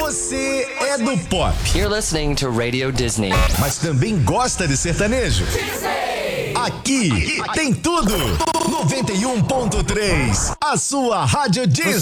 Você é do pop. You're listening to Radio Disney. Mas também gosta de sertanejo? Aqui tem tudo. 91.3, a sua Rádio Disney.